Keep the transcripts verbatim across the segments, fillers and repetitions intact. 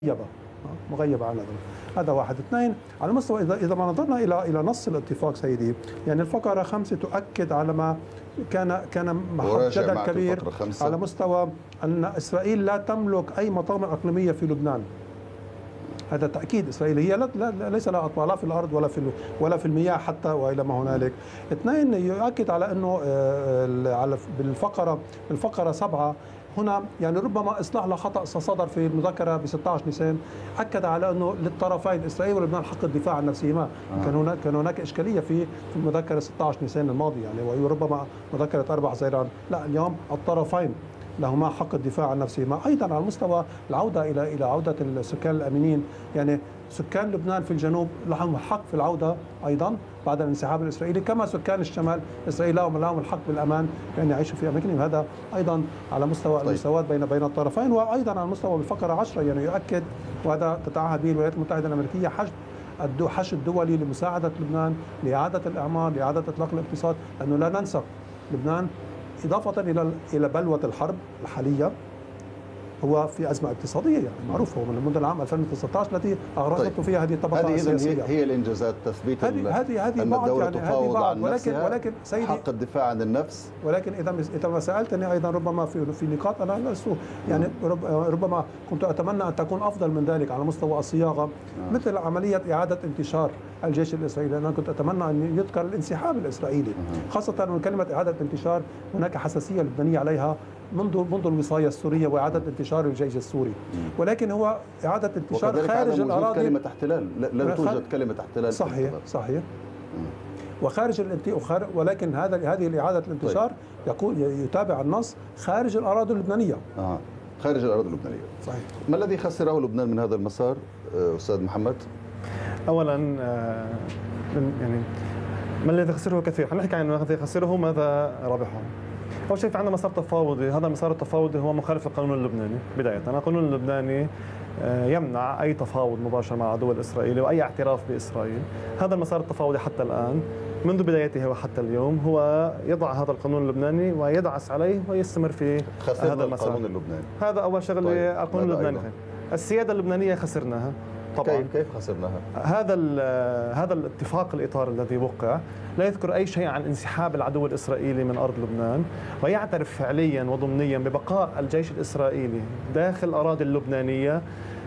مغيبة مغيبة عن هذا. هذا واحد. اثنين، على مستوى إذا إذا ما نظرنا إلى إلى نص الاتفاق سيدي، يعني الفقرة خمسة تؤكد على ما كان كان محط جدل كبير على مستوى أن إسرائيل لا تملك أي مطامع إقليمية في لبنان. هذا تأكيد إسرائيلي، هي لا لا ليس لها أطماع لا في الأرض ولا في ولا في المياه حتى وإلى ما هنالك. اثنين، يؤكد على أنه على بالفقرة الفقرة سبعة هنا يعني ربما إصلاح لخطأ صدر في المذكرة ب ستة عشر نيسان، أكد على أنه للطرفين إسرائيل ولبنان حق الدفاع عن نفسهما. آه. كان هناك كان هناك إشكالية في في المذكرة ستة عشر نيسان الماضي يعني، وهي ربما مذكرة أربعة حزيران. لا، اليوم الطرفين لهما حق الدفاع عن نفسهما. أيضا على مستوى العودة إلى إلى عودة السكان الأمنين، يعني سكان لبنان في الجنوب لهم حق في العودة أيضا بعد الانسحاب الإسرائيلي، كما سكان الشمال إسرائيل لهم لهم الحق بالأمان بأن يعيشوا في أماكنهم. هذا أيضا على مستوى طيب. المساواة بين بين الطرفين. وأيضا على مستوى الفقرة عشرة يعني يؤكد، وهذا تتعهد به الولايات المتحدة الأمريكية، حشد الحشد الدولي لمساعدة لبنان لإعادة الإعمار، لإعادة إطلاق الاقتصاد، لأنه لا ننسى لبنان إضافة إلى إلى بلوة الحرب الحالية هو في أزمة اقتصادية يعني معروف، هو من منذ العام ألفين وتسعة عشر التي أغرقته طيب. فيها هذه الطبقة هذه السياسية. هي الإنجازات تثبيت هذه هذه هذه أن الدولة يعني تفاوض عن ولكن نفسها، ولكن سيدي حق الدفاع عن النفس. ولكن إذا إذا ما سألتني أيضا ربما في في نقاط أنا لست يعني ربما كنت أتمنى أن تكون أفضل من ذلك على مستوى الصياغة، آه. مثل عملية إعادة انتشار الجيش الإسرائيلي. أنا كنت أتمنى أن يذكر الانسحاب الإسرائيلي، آه. خاصة أن كلمة إعادة انتشار هناك حساسية لبنانية عليها منذ منذ الوصاية السورية وإعادة انتشار الجيش السوري، ولكن هو إعادة انتشار خارج الأراضي. كلمة احتلال، لن توجد كلمة احتلال. صحيح صحيح. وخارج الانتشار، ولكن هذا هذه الإعادة الانتشار طيب. يقول يتابع النص خارج الأراضي اللبنانية. آه. خارج الأراضي اللبنانية. صحيح. ما الذي خسره لبنان من هذا المسار أستاذ محمد؟ أولا يعني ما الذي خسره كثير، حنحكي عن ما الذي خسره ماذا ربحه. أول شيء في عندنا مسار تفاوضي، هذا المسار التفاوضي هو مخالف للقانون اللبناني بداية. القانون اللبناني يمنع أي تفاوض مباشر مع العدو الإسرائيلي وأي اعتراف بإسرائيل. هذا المسار التفاوضي حتى الآن منذ بدايته وحتى اليوم هو يضع هذا القانون اللبناني ويدعس عليه ويستمر في هذا المسار. القانون اللبناني هذا أول شغله. طيب. القانون اللبناني أيضا. السيادة اللبنانية خسرناها طبعا. كيف كيف خسرناها؟ هذا هذا الاتفاق الإطار الذي وقع لا يذكر أي شيء عن انسحاب العدو الإسرائيلي من أرض لبنان، ويعترف فعليا وضمنيا ببقاء الجيش الإسرائيلي داخل الأراضي اللبنانية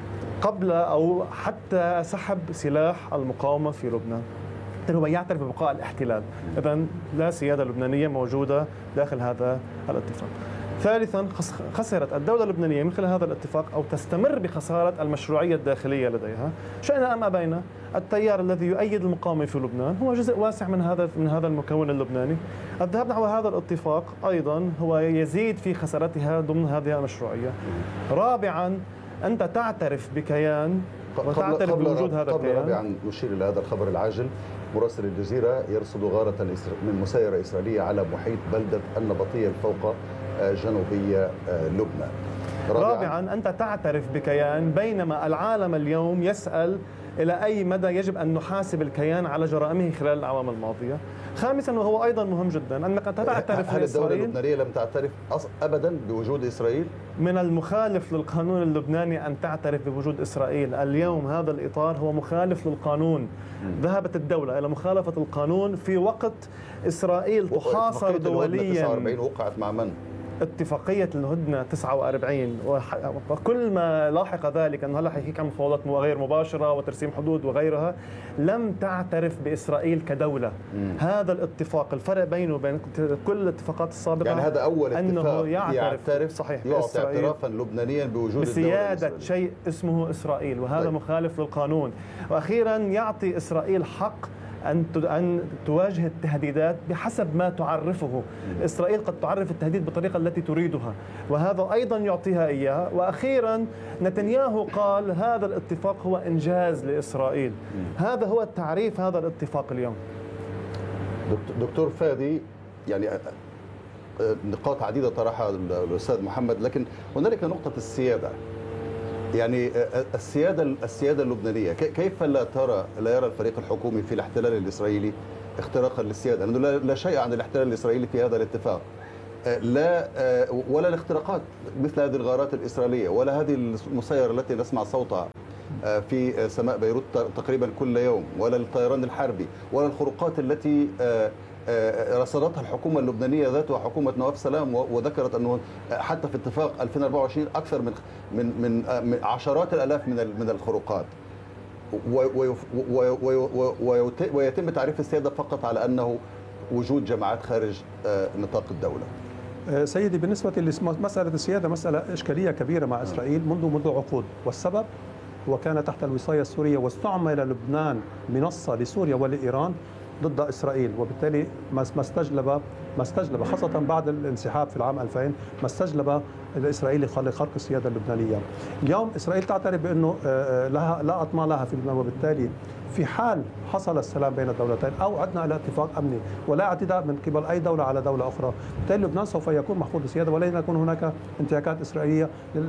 قبل أو حتى سحب سلاح المقاومة في لبنان. هو يعترف ببقاء الاحتلال. إذن لا سيادة لبنانية موجودة داخل هذا الاتفاق. ثالثا، خسرت الدولة اللبنانية من خلال هذا الاتفاق أو تستمر بخسارة المشروعية الداخلية لديها. شئنا أم أبينا التيار الذي يؤيد المقاومة في لبنان هو جزء واسع من هذا من هذا المكون اللبناني. الذهاب نحو هذا الاتفاق أيضا هو يزيد في خسارتها ضمن هذه المشروعية. رابعا، أنت تعترف بكيان وتعترف بوجود هذا الكيان. رابعا نشير إلى هذا الخبر العاجل. مراسل الجزيرة يرصد غارة من مسيرة إسرائيلية على محيط بلدة النبطية الفوق جنوبية لبنان. رابعا, رابعا أنت تعترف بكيان بينما العالم اليوم يسأل إلى أي مدى يجب أن نحاسب الكيان على جرائمه خلال الأعوام الماضية. خامسا، وهو أيضا مهم جدا، أنك تعترف. هل الدولة اللبنانية لم تعترف أبدا بوجود إسرائيل؟ من المخالف للقانون اللبناني أن تعترف بوجود إسرائيل. اليوم هذا الإطار هو مخالف للقانون. ذهبت الدولة إلى مخالفة القانون في وقت إسرائيل تحاصر دوليا. تسعة وأربعين وقعت مع من؟ اتفاقية الهدنة تسعة وأربعين، وكل ما لاحق ذلك أنه هلا حيحكي عن مفاوضات غير مباشرة وترسيم حدود وغيرها، لم تعترف بإسرائيل كدولة. مم. هذا الاتفاق الفرق بينه وبين كل الاتفاقات السابقة يعني هذا أول اتفاق يعترف, يعترف صحيح يعطي اعترافا لبنانيا بوجود بسيادة شيء اسمه إسرائيل، وهذا طيب. مخالف للقانون. وأخيرا يعطي إسرائيل حق أن أن تواجه التهديدات بحسب ما تعرفه. إسرائيل قد تعرف التهديد بالطريقة التي تريدها، وهذا أيضا يعطيها إياها. وأخيرا نتنياهو قال هذا الاتفاق هو إنجاز لإسرائيل. هذا هو التعريف هذا الاتفاق اليوم. دكتور فادي، يعني نقاط عديدة طرحها الأستاذ محمد، لكن هنالك نقطة السيادة. يعني السيادة السيادة اللبنانية كيف لا ترى لا يرى الفريق الحكومي في الاحتلال الإسرائيلي اختراقا للسيادة؟ لأنه لا شيء عن الاحتلال الإسرائيلي في هذا الاتفاق. لا ولا الاختراقات مثل هذه الغارات الإسرائيلية ولا هذه المسيرة التي نسمع صوتها في سماء بيروت تقريبا كل يوم، ولا الطيران الحربي، ولا الخروقات التي رصدتها الحكومة اللبنانية ذاتها حكومة نواف سلام، وذكرت أنه حتى في اتفاق ألفين وأربعة وعشرين أكثر من من من عشرات الآلاف من من الخروقات، ويتم تعريف السيادة فقط على أنه وجود جماعات خارج نطاق الدولة. سيدي، بالنسبة لمسألة السيادة مسألة إشكالية كبيرة مع إسرائيل منذ منذ عقود، والسبب وكان تحت الوصاية السورية، واستعمل لبنان منصة لسوريا ولإيران ضد إسرائيل، وبالتالي ما استجلب ما استجلب خاصة بعد الانسحاب في العام ألفين ما استجلب الإسرائيلي خرق السيادة اللبنانية. اليوم إسرائيل تعترف بأنه لها لا أطماع لها في لبنان، وبالتالي في حال حصل السلام بين الدولتين أو عدنا إلى اتفاق أمني ولا اعتداء من قبل أي دولة على دولة أخرى، بالتالي لبنان سوف يكون محفوظ السيادة، ولن يكون هناك انتهاكات إسرائيلية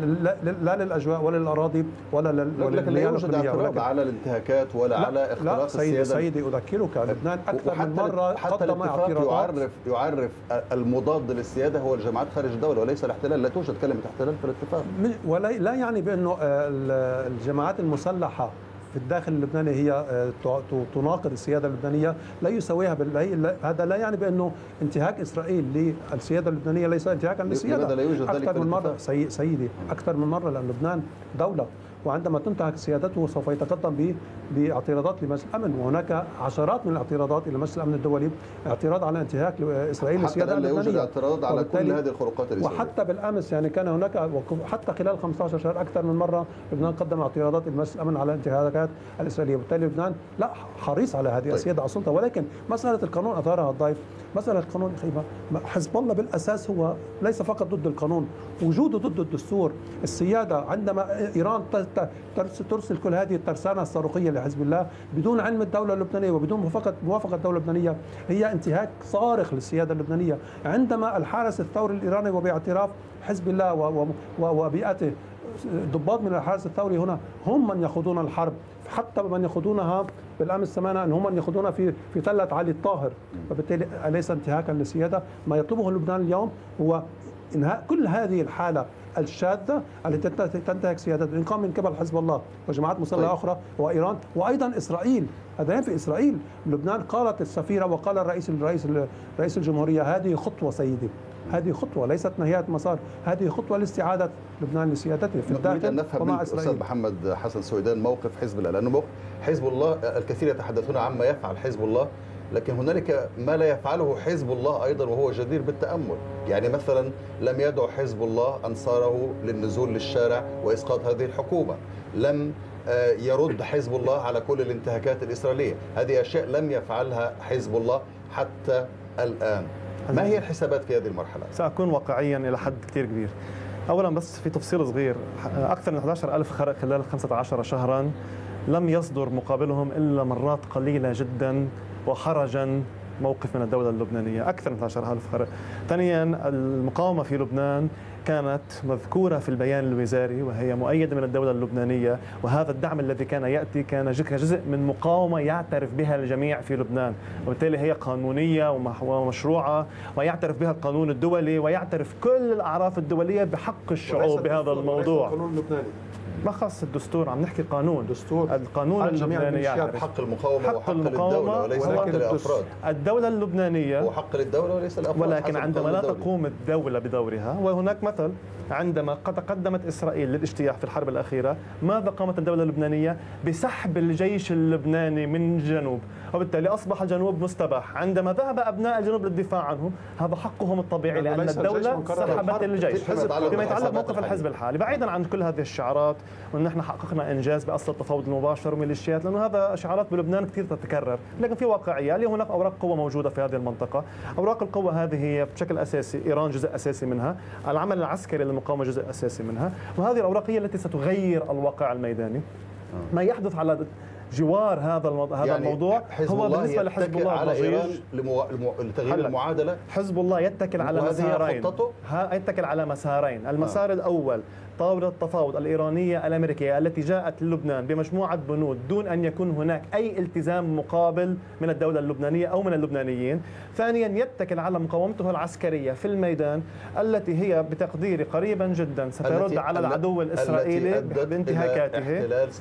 لا للأجواء ولا للأراضي ولا للمياه. لكن لا يوجد اعتراض على الانتهاكات ولا على اختراق لا سيدي السيادة. سيدي أذكرك لبنان أكثر من مرة قدم اعتراضات. يعرف يعرف المضاد للسيادة هو الجماعات خارج الدولة وليس الاحتلال. لا توجد كلمة احتلال في الاتفاق، ولا لا يعني بأنه الجماعات المسلحة في الداخل اللبناني هي تناقض السيادة اللبنانية، لا يسويها بال... هذا لا يعني بأنه انتهاك إسرائيل للسيادة اللبنانية ليس انتهاكا للسيادة. لا يوجد أكثر من مرة سي... سيدي أكثر من مرة، لأن لبنان دولة، وعندما تنتهك سيادته سوف يتقدم باعتراضات لمجلس الامن، وهناك عشرات من الاعتراضات الى مجلس الامن الدولي، اعتراض على انتهاك اسرائيل للسياده اللبنانيه. حتى لا يوجد اعتراض على كل هذه الخروقات الاسرائيليه. وحتى بالامس يعني كان هناك حتى خلال خمسة عشر شهر اكثر من مره لبنان قدم اعتراضات لمجلس الامن على انتهاكات الاسرائيليه، وبالتالي لبنان لا حريص على هذه طيب. السياده على السلطه. ولكن مساله القانون اثارها الضيف، مساله القانون حزب الله بالاساس هو ليس فقط ضد القانون، وجوده ضد الدستور. السياده عندما ايران ترسل كل هذه الترسانة الصاروخية لحزب الله بدون علم الدولة اللبنانية وبدون موافقة موافقة الدولة اللبنانية، هي انتهاك صارخ للسيادة اللبنانية. عندما الحارس الثوري الإيراني وباعتراف حزب الله وبيئته ضباط من الحارس الثوري هنا هم من يخوضون الحرب، حتى من يخوضونها بالامس سمعنا ان هم من يخوضونها في في تلة علي الطاهر، وبالتالي اليس انتهاكا للسيادة؟ ما يطلبه لبنان اليوم هو انهاء كل هذه الحالة الشاذة التي تنتهك سيادة الإنقاذ من قبل حزب الله وجماعات مسلحة طيب. أخرى وإيران وأيضا إسرائيل. هذا في إسرائيل. لبنان قالت السفيرة وقال الرئيس الرئيس رئيس الجمهورية هذه خطوة سيدي، هذه خطوة ليست نهاية مسار، هذه خطوة لاستعادة لبنان لسيادته في الداخل ومع إسرائيل. أستاذ محمد حسن سويدان، موقف حزب الله، لأنه موقف حزب الله الكثير يتحدثون عما يفعل حزب الله، لكن هنالك ما لا يفعله حزب الله أيضا وهو جدير بالتأمل. يعني مثلا لم يدعو حزب الله أنصاره للنزول للشارع وإسقاط هذه الحكومة، لم يرد حزب الله على كل الانتهاكات الإسرائيلية. هذه أشياء لم يفعلها حزب الله حتى الآن. ما هي الحسابات في هذه المرحلة؟ سأكون واقعيا إلى حد كثير كبير. أولا بس في تفصيل صغير، أكثر من أحد عشر ألف خرق خلال خمسة عشر شهرا لم يصدر مقابلهم إلا مرات قليلة جدا وحرجا موقف من الدولة اللبنانية، أكثر من أحد عشر ألف خرق. ثانيا المقاومة في لبنان كانت مذكورة في البيان الوزاري وهي مؤيدة من الدولة اللبنانية، وهذا الدعم الذي كان يأتي كان جزء من مقاومة يعترف بها الجميع في لبنان، وبالتالي هي قانونية ومشروعة ويعترف بها القانون الدولي ويعترف كل الأعراف الدولية بحق الشعوب بهذا الموضوع. ما خاص الدستور، عم نحكي قانون دستور القانون اللبناني يعرف حق المقاومة حق وحق المقاومة للدولة وليس حق للأفراد. الدولة اللبنانية هو حق للدولة وليس الأفراد، ولكن عندما لا تقوم الدولة بدورها، وهناك مثل عندما قد قدمت إسرائيل للاجتياح في الحرب الأخيرة، ماذا قامت الدولة اللبنانية؟ بسحب الجيش اللبناني من الجنوب، وبالتالي أصبح الجنوب مستباح. عندما ذهب أبناء الجنوب للدفاع عنهم، هذا حقهم الطبيعي لأن الدولة سحبت الجيش. فيما يتعلق موقف الحزب الحالي، بعيدا عن كل هذه الشعارات وأن نحن حققنا إنجاز بأصل التفاوض المباشر وميليشيات، لأنه هذا شعارات بلبنان كثير تتكرر، لكن في واقعية. اليوم هناك أوراق قوة موجودة في هذه المنطقة. أوراق القوة هذه هي بشكل أساسي إيران جزء أساسي منها، العمل العسكري للمقاومة جزء أساسي منها، وهذه الأوراق هي التي ستغير الواقع الميداني. ما يحدث على جوار هذا هذا يعني الموضوع هو بالنسبه لحزب الله على ايران لتغيير المعادله. حزب الله يتكل على مسارين، يتكل على مسارين، المسار آه. الاول طاولة التفاوض الإيرانية الأمريكية التي جاءت للبنان بمجموعة بنود دون أن يكون هناك أي التزام مقابل من الدولة اللبنانية أو من اللبنانيين. ثانيا يتكل على مقاومته العسكرية في الميدان التي هي بتقديري قريبا جدا سترد على العدو الإسرائيلي بانتهاكاته.